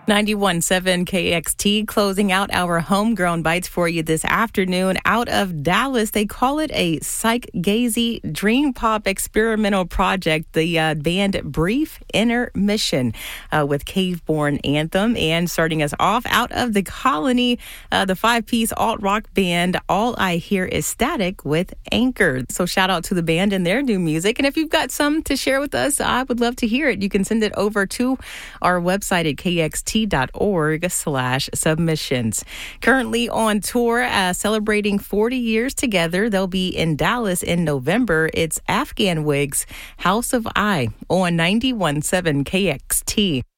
91.7 KXT closing out our homegrown bites for you this afternoon. Out of Dallas, they call it a psych-gazy dream pop experimental project, the band Brief Intermission with Caveborn Anthem. And starting us off, out of the Colony, the 5-piece alt-rock band All I Hear Is Static with Anchor. So shout out to the band and their new music. And if you've got some to share with us, I would love to hear it. You can send it over to our website at kxt.org/submissions. Currently on tour, celebrating 40 years together. They'll be in Dallas in November. It's Afghan Wigs, House of I on 91.7 KXT.